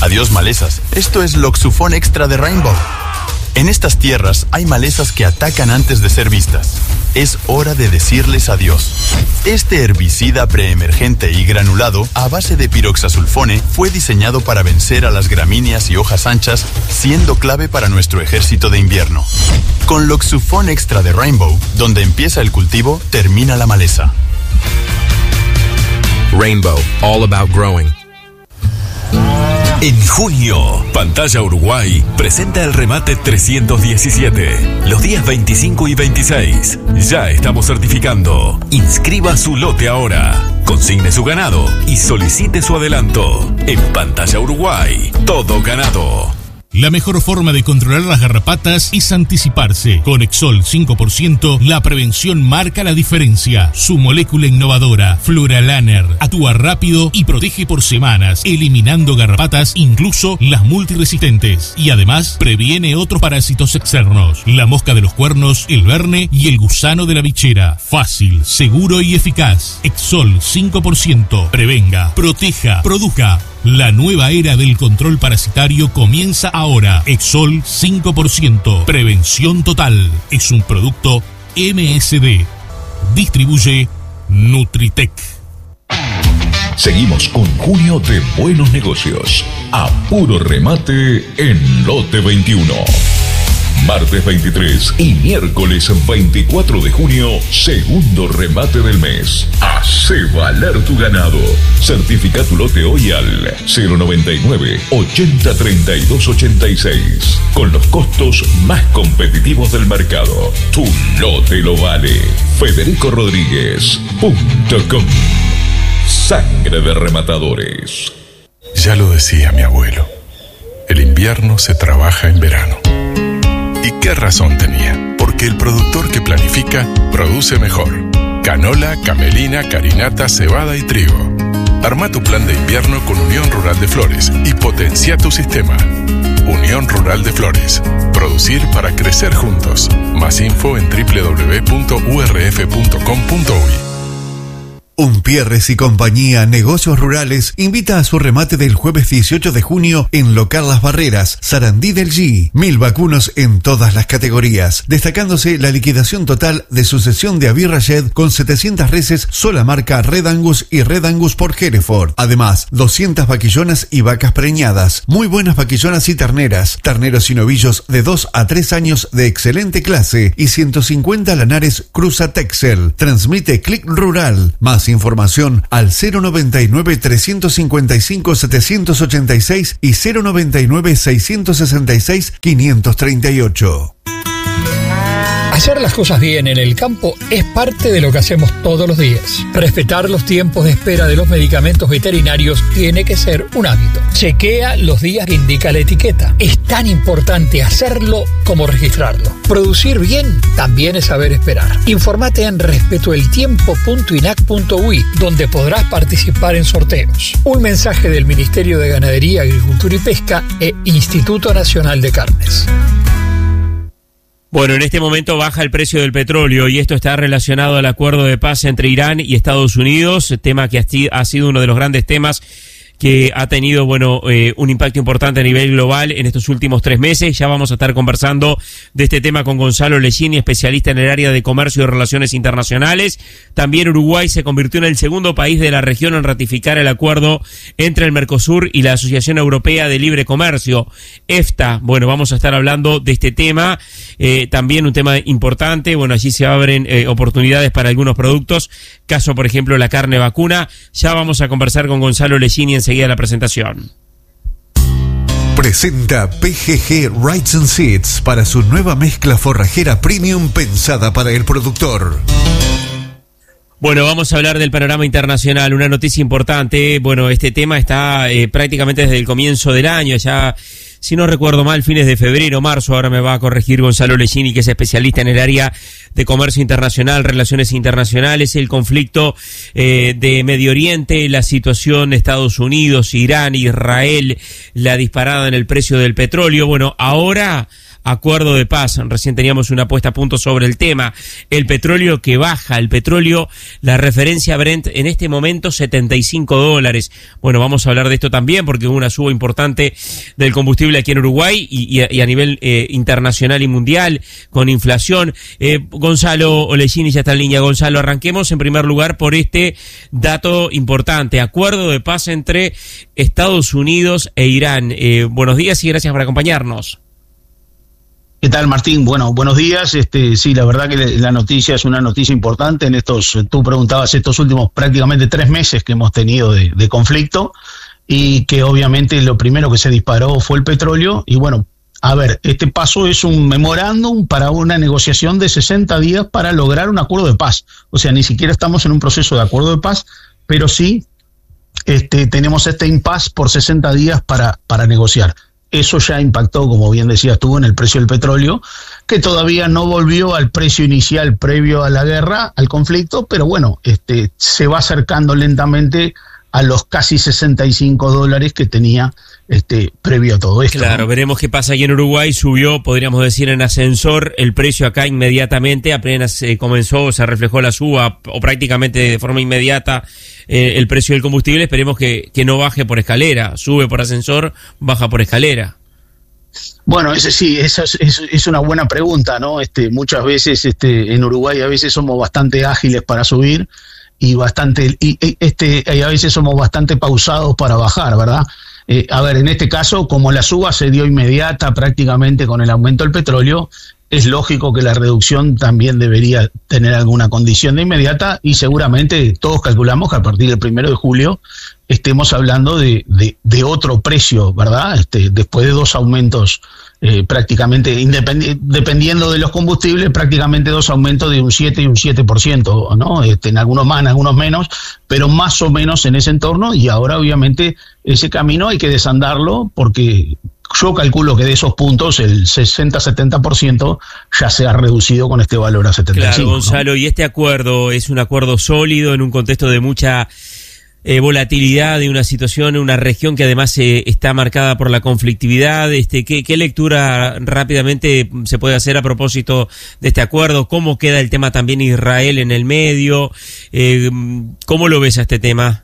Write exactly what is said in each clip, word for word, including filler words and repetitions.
Adiós malezas. Esto es Loxufón Extra de Rainbow. En estas tierras hay malezas que atacan antes de ser vistas. Es hora de decirles adiós. Este herbicida preemergente y granulado a base de piroxasulfone fue diseñado para vencer a las gramíneas y hojas anchas, siendo clave para nuestro ejército de invierno. Con Loxufón Extra de Rainbow, donde empieza el cultivo, termina la maleza. Rainbow, all about growing. En junio, Pantalla Uruguay presenta el remate trescientos diecisiete. Los días veinticinco y veintiséis. Ya estamos certificando. Inscriba su lote ahora. Consigne su ganado y solicite su adelanto. En Pantalla Uruguay, todo ganado. La mejor forma de controlar las garrapatas es anticiparse. Con Exol cinco por ciento, la prevención marca la diferencia. Su molécula innovadora, Fluralaner, actúa rápido y protege por semanas, eliminando garrapatas, incluso las multiresistentes. Y además, previene otros parásitos externos. La mosca de los cuernos, el verne y el gusano de la bichera. Fácil, seguro y eficaz. Exol cinco por ciento. Prevenga, proteja, produzca. La nueva era del control parasitario comienza ahora. Exol cinco por ciento. Prevención total. Es un producto M S D. Distribuye Nutritec. Seguimos con junio de buenos negocios. A puro remate en Lote veintiuno. Martes veintitrés y miércoles veinticuatro de junio, segundo remate del mes. Hacé valer tu ganado. Certifica tu lote hoy al cero noventa y nueve, ochenta, treinta y dos, ochenta y seis. Con los costos más competitivos del mercado. Tu lote lo vale. Federico Rodríguez punto com. Sangre de rematadores. Ya lo decía mi abuelo. El invierno se trabaja en verano. ¿Y qué razón tenía? Porque el productor que planifica, produce mejor. Canola, camelina, carinata, cebada y trigo. Arma tu plan de invierno con Unión Rural de Flores y potencia tu sistema. Unión Rural de Flores. Producir para crecer juntos. Más info en doble u doble u doble u punto u r f punto com punto u y. Umpierres y Compañía Negocios Rurales invita a su remate del jueves dieciocho de junio en Local Las Barreras, Sarandí del G. Mil vacunos en todas las categorías, destacándose la liquidación total de sucesión de Avi Rayed con setecientas reses sola marca Red Angus y Red Angus por Hereford. Además, doscientas vaquillonas y vacas preñadas, muy buenas vaquillonas y terneras, terneros y novillos de dos a tres años de excelente clase y ciento cincuenta lanares Cruza Texel. Transmite Click Rural. Más información al cero noventa y nueve, trescientos cincuenta y cinco, setecientos ochenta y seis y cero noventa y nueve, seiscientos sesenta y seis, quinientos treinta y ocho. Hacer las cosas bien en el campo es parte de lo que hacemos todos los días. Respetar los tiempos de espera de los medicamentos veterinarios tiene que ser un hábito. Chequea los días que indica la etiqueta. Es tan importante hacerlo como registrarlo. Producir bien también es saber esperar. Infórmate en respetoeltiempo punto i n a c punto u y, donde podrás participar en sorteos. Un mensaje del Ministerio de Ganadería, Agricultura y Pesca e Instituto Nacional de Carnes. Bueno, en este momento baja el precio del petróleo y esto está relacionado al acuerdo de paz entre Irán y Estados Unidos, tema que ha sido uno de los grandes temas que ha tenido, bueno, eh, un impacto importante a nivel global en estos últimos tres meses. Ya vamos a estar conversando de este tema con Gonzalo Leggini, especialista en el área de comercio y relaciones internacionales. También Uruguay se convirtió en el segundo país de la región en ratificar el acuerdo entre el Mercosur y la Asociación Europea de Libre Comercio, EFTA. Bueno, vamos a estar hablando de este tema, eh, también un tema importante. Bueno, allí se abren eh, oportunidades para algunos productos, caso por ejemplo la carne vacuna. Ya vamos a conversar con Gonzalo Leggini en seguida la presentación. Presenta P G G Rides and Seeds para su nueva mezcla forrajera premium pensada para el productor. Bueno, vamos a hablar del panorama internacional, una noticia importante. Bueno, este tema está eh, prácticamente desde el comienzo del año, ya, si no recuerdo mal, fines de febrero, marzo, ahora me va a corregir Gonzalo Leggini, que es especialista en el área de comercio internacional, relaciones internacionales, el conflicto eh, de Medio Oriente, la situación de Estados Unidos, Irán, Israel, la disparada en el precio del petróleo. Bueno, ahora acuerdo de paz. Recién teníamos una puesta a punto sobre el tema. El petróleo que baja, el petróleo, la referencia Brent en este momento setenta y cinco dólares. Bueno, vamos a hablar de esto también porque hubo una suba importante del combustible aquí en Uruguay y, y, a, y a nivel eh, internacional y mundial con inflación. Eh, Gonzalo Olesini ya está en línea. Gonzalo, arranquemos en primer lugar por este dato importante. Acuerdo de paz entre Estados Unidos e Irán. Eh, buenos días y gracias por acompañarnos. ¿Qué tal, Martín? Bueno, buenos días. Este, sí, la verdad que la noticia es una noticia importante en estos, tú preguntabas, estos últimos prácticamente tres meses que hemos tenido de, de conflicto y que obviamente lo primero que se disparó fue el petróleo y bueno, a ver, este paso es un memorándum para una negociación de sesenta días para lograr un acuerdo de paz. O sea, ni siquiera estamos en un proceso de acuerdo de paz, pero sí este, tenemos este impasse por sesenta días para, para negociar. Eso ya impactó, como bien decías tú, en el precio del petróleo, que todavía no volvió al precio inicial previo a la guerra, al conflicto, pero bueno, este, se va acercando lentamente a los casi sesenta y cinco dólares que tenía este previo a todo esto. Claro, ¿no? Veremos qué pasa aquí en Uruguay. Subió, podríamos decir, en ascensor el precio acá inmediatamente, apenas eh, comenzó, se reflejó la suba, o prácticamente de forma inmediata eh, el precio del combustible. Esperemos que, que no baje por escalera, sube por ascensor, baja por escalera. Bueno, ese sí, esa es, es, es una buena pregunta, ¿no? Este, muchas veces este, en Uruguay a veces somos bastante ágiles para subir y bastante y este y a veces somos bastante pausados para bajar, ¿verdad? Eh, a ver, en este caso, como la suba se dio inmediata prácticamente con el aumento del petróleo, es lógico que la reducción también debería tener alguna condición de inmediata y seguramente todos calculamos que a partir del primero de julio estemos hablando de, de, de otro precio, ¿verdad? Este, después de dos aumentos eh, prácticamente, independi- dependiendo de los combustibles, prácticamente dos aumentos de un siete y un siete por ciento, ¿no? Este, en algunos más, en algunos menos, pero más o menos en ese entorno y ahora obviamente ese camino hay que desandarlo porque yo calculo que de esos puntos el sesenta a setenta por ciento ya se ha reducido con este valor a setenta y cinco. Claro, Gonzalo, ¿no? Y este acuerdo es un acuerdo sólido en un contexto de mucha eh, volatilidad, de una situación, una región que además eh, está marcada por la conflictividad. Este, ¿qué, ¿Qué lectura rápidamente se puede hacer a propósito de este acuerdo? ¿Cómo queda el tema también Israel en el medio? Eh, ¿Cómo lo ves a este tema?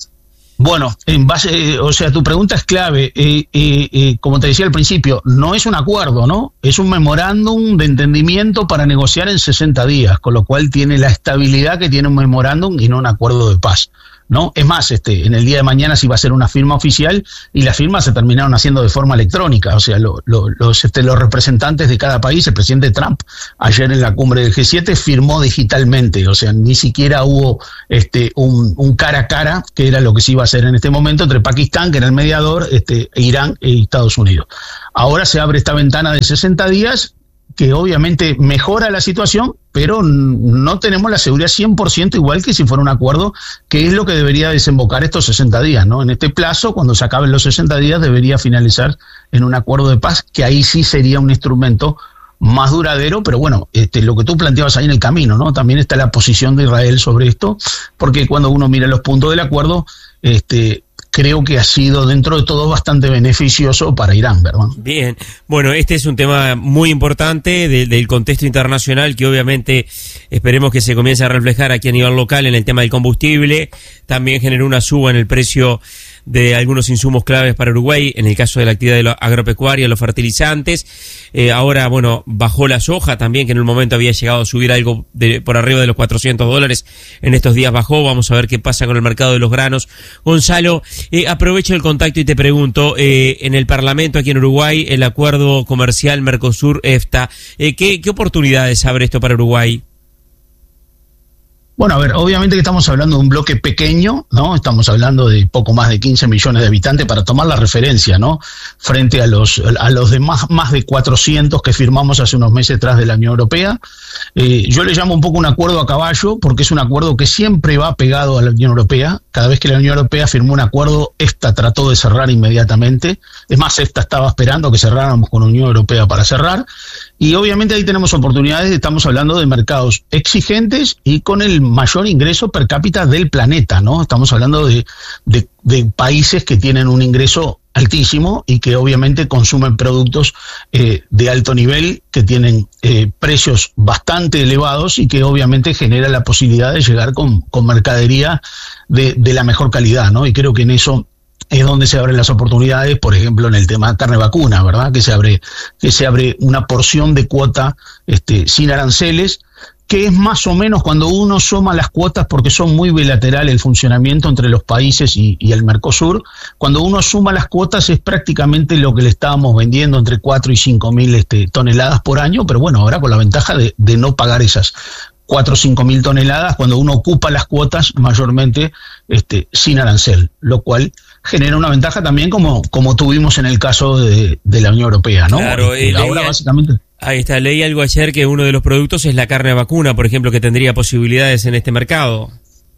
Bueno, en base, o sea, tu pregunta es clave. Eh, eh, eh, como te decía al principio, no es un acuerdo, ¿no? Es un memorándum de entendimiento para negociar en sesenta días, con lo cual tiene la estabilidad que tiene un memorándum y no un acuerdo de paz, ¿no? Es más, este, en el día de mañana sí va a ser una firma oficial y las firmas se terminaron haciendo de forma electrónica, o sea, lo, lo, los, este, los representantes de cada país, el presidente Trump, ayer en la cumbre del G siete firmó digitalmente, o sea, ni siquiera hubo este, un, un cara a cara, que era lo que se iba a hacer en este momento entre Pakistán, que era el mediador, este, Irán y Estados Unidos. Ahora se abre esta ventana de sesenta días, que obviamente mejora la situación, pero no tenemos la seguridad cien por ciento igual que si fuera un acuerdo, que es lo que debería desembocar estos sesenta días, ¿no? En este plazo, cuando se acaben los sesenta días, debería finalizar en un acuerdo de paz, que ahí sí sería un instrumento más duradero, pero bueno, este, lo que tú planteabas ahí en el camino, ¿no? También está la posición de Israel sobre esto, porque cuando uno mira los puntos del acuerdo, este, creo que ha sido dentro de todo bastante beneficioso para Irán, ¿verdad? Bien, bueno, este es un tema muy importante de, del contexto internacional que obviamente esperemos que se comience a reflejar aquí a nivel local en el tema del combustible. También generó una suba en el precio de algunos insumos claves para Uruguay, en el caso de la actividad de la agropecuaria, los fertilizantes. Eh, ahora, bueno, bajó la soja también, que en un momento había llegado a subir algo de, por arriba de los cuatrocientos dólares. En estos días bajó. Vamos a ver qué pasa con el mercado de los granos. Gonzalo, eh, aprovecho el contacto y te pregunto, eh, en el Parlamento aquí en Uruguay, el acuerdo comercial Mercosur-EFTA, eh, ¿qué, ¿qué oportunidades abre esto para Uruguay? Bueno, a ver, obviamente que estamos hablando de un bloque pequeño, ¿no? Estamos hablando de poco más de quince millones de habitantes para tomar la referencia, ¿no? Frente a los a los demás más de cuatrocientos que firmamos hace unos meses tras de la Unión Europea. Eh, yo le llamo un poco un acuerdo a caballo porque es un acuerdo que siempre va pegado a la Unión Europea. Cada vez que la Unión Europea firmó un acuerdo, esta trató de cerrar inmediatamente. Es más, esta estaba esperando que cerráramos con la Unión Europea para cerrar. Y obviamente ahí tenemos oportunidades, estamos hablando de mercados exigentes y con el mayor ingreso per cápita del planeta, ¿no? Estamos hablando de, de, de países que tienen un ingreso altísimo y que obviamente consumen productos eh, de alto nivel que tienen eh, precios bastante elevados y que obviamente genera la posibilidad de llegar con, con mercadería de, de la mejor calidad, ¿no? Y creo que en eso es donde se abren las oportunidades, por ejemplo, en el tema carne vacuna, ¿verdad? Que se abre, que se abre una porción de cuota este, sin aranceles, que es más o menos cuando uno suma las cuotas, porque son muy bilateral el funcionamiento entre los países y, y el Mercosur, cuando uno suma las cuotas es prácticamente lo que le estábamos vendiendo, entre cuatro y cinco mil este, toneladas por año, pero bueno, ahora con la ventaja de, de no pagar esas cuatro o cinco mil toneladas cuando uno ocupa las cuotas mayormente este, sin arancel, lo cual genera una ventaja también como, como tuvimos en el caso de, de la Unión Europea, ¿no? Claro, y ahora leí, básicamente... Ahí está, leí algo ayer que uno de los productos es la carne vacuna, por ejemplo, que tendría posibilidades en este mercado.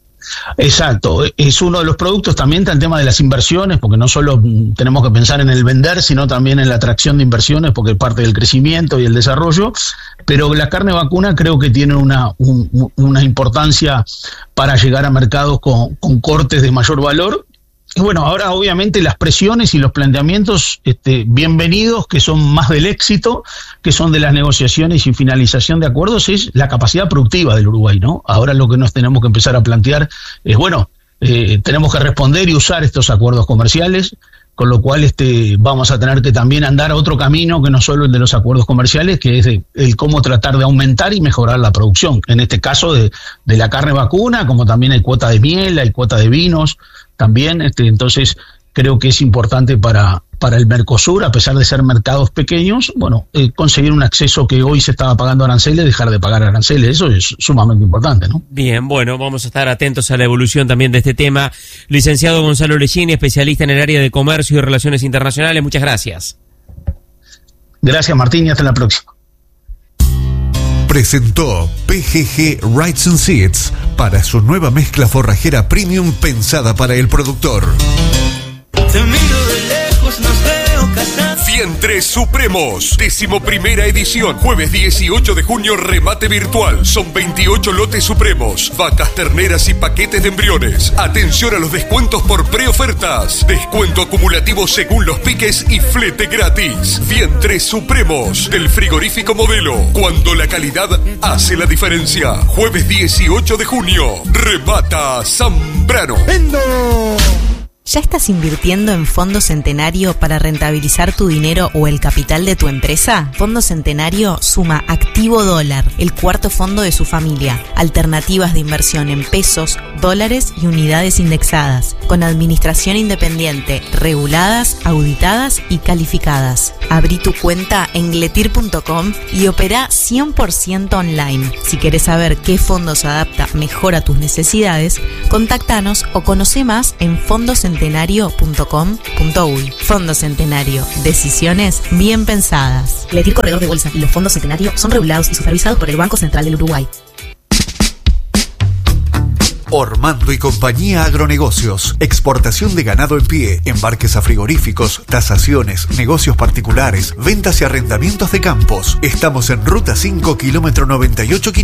Exacto, es uno de los productos. También está el tema de las inversiones, porque no solo tenemos que pensar en el vender, sino también en la atracción de inversiones, porque es parte del crecimiento y el desarrollo, pero la carne vacuna creo que tiene una, un, una importancia para llegar a mercados con, con cortes de mayor valor. Y bueno, ahora obviamente las presiones y los planteamientos este, bienvenidos, que son más del éxito, que son de las negociaciones y finalización de acuerdos, es la capacidad productiva del Uruguay, ¿no? Ahora lo que nos tenemos que empezar a plantear es, bueno, eh, tenemos que responder y usar estos acuerdos comerciales, con lo cual este, vamos a tener que también andar a otro camino que no solo el de los acuerdos comerciales, que es de, el cómo tratar de aumentar y mejorar la producción. En este caso de, de la carne vacuna, como también hay cuota de miel, hay cuota de vinos, también, este, entonces creo que es importante para, para el Mercosur, a pesar de ser mercados pequeños, bueno, eh, conseguir un acceso que hoy se estaba pagando aranceles, dejar de pagar aranceles, eso es sumamente importante, ¿no? Bien, bueno, vamos a estar atentos a la evolución también de este tema. Licenciado Gonzalo Leggini, especialista en el área de comercio y relaciones internacionales, muchas gracias. Gracias, Martín, y hasta la próxima. Presentó P G G Rides and Seeds para su nueva mezcla forrajera premium pensada para el productor. Te miro de lejos, nos veo casados. Vientres Supremos, decimoprimera edición, jueves dieciocho de junio, remate virtual. Son veintiocho lotes supremos, vacas, terneras y paquetes de embriones. Atención a los descuentos por preofertas. Descuento acumulativo según los piques y flete gratis. Vientres Supremos, del frigorífico Modelo. Cuando la calidad hace la diferencia. Jueves dieciocho de junio, remata Zambrano. ¡Vendo! ¿Ya estás invirtiendo en Fondo Centenario para rentabilizar tu dinero o el capital de tu empresa? Fondo Centenario suma Activo Dólar, el cuarto fondo de su familia. Alternativas de inversión en pesos, dólares y unidades indexadas, con administración independiente, reguladas, auditadas y calificadas. Abrí tu cuenta en gletir punto com y opera cien por ciento online. Si querés saber qué fondo se adapta mejor a tus necesidades, contáctanos o conoce más en fondocentenario punto com punto uy. Fondo Centenario. Decisiones bien pensadas. Gletir Corredor de Bolsa y los fondos Centenario son regulados y supervisados por el Banco Central del Uruguay. Ormando y Compañía Agronegocios. Exportación de ganado en pie, embarques a frigoríficos, tasaciones, negocios particulares, ventas y arrendamientos de campos. Estamos en Ruta cinco, kilómetro noventa y ocho.